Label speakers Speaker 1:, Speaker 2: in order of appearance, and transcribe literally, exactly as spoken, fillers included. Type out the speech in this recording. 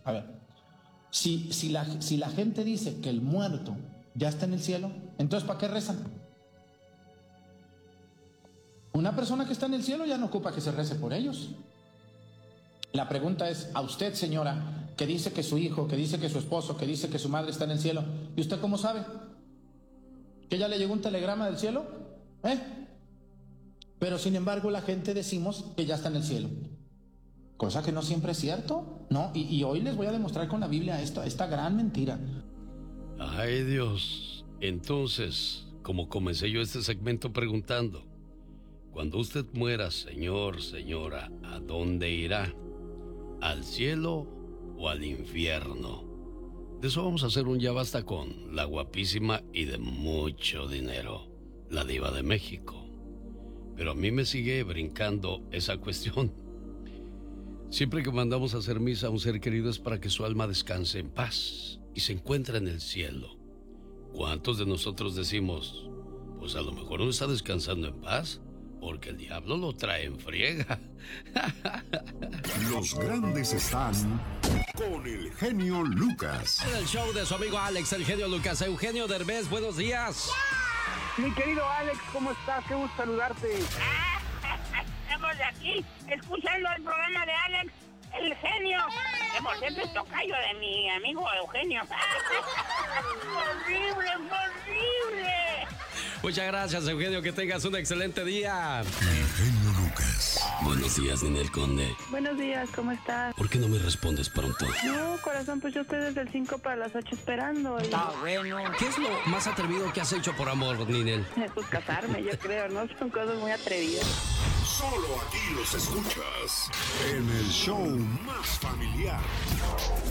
Speaker 1: A ver, si, si, la, si la gente dice que el muerto ya está en el cielo, entonces ¿para qué rezan? Una persona que está en el cielo ya no ocupa que se rece por ellos. La pregunta es, a usted, señora, que dice que su hijo, que dice que su esposo, que dice que su madre está en el cielo, ¿y usted cómo sabe? ¿Que ya le llegó un telegrama del cielo? ¿Eh? Pero sin embargo la gente decimos que ya está en el cielo. Cosa que no siempre es cierto, ¿no? Y, y hoy les voy a demostrar con la Biblia esta, esta gran mentira.
Speaker 2: Ay, Dios. Entonces, como comencé yo este segmento preguntando, cuando usted muera, señor, señora, ¿a dónde irá? ¿Al cielo o al infierno? De eso vamos a hacer un ya basta con la guapísima y de mucho dinero, la diva de México. Pero a mí me sigue brincando esa cuestión. Siempre que mandamos a hacer misa a un ser querido es para que su alma descanse en paz y se encuentre en el cielo. ¿Cuántos de nosotros decimos, pues a lo mejor no está descansando en paz porque el diablo lo trae en friega?
Speaker 3: Los grandes están con el genio Lucas.
Speaker 2: En el show de su amigo Alex, el genio Lucas. Eugenio Derbez, buenos días.
Speaker 4: Mi querido Alex, ¿cómo estás? Qué gusto saludarte.
Speaker 5: Estamos de aquí, escuchando el programa de Alex, el genio. Que por cierto es tocayo de mi amigo Eugenio. ¡Horrible, horrible!
Speaker 2: Muchas gracias, Eugenio, que tengas un excelente día.
Speaker 3: El genio Lucas.
Speaker 2: Buenos días, Ninel Conde.
Speaker 6: Buenos días, ¿cómo estás?
Speaker 2: ¿Por qué no me respondes pronto?
Speaker 6: No, corazón, pues yo estoy desde el cinco para las ocho esperando. Y...
Speaker 2: Está bueno. ¿Qué es lo más atrevido que has hecho por amor, Ninel?
Speaker 6: Pues casarme, yo creo, ¿no? Son cosas muy atrevidas.
Speaker 3: Solo aquí los escuchas en el show más familiar.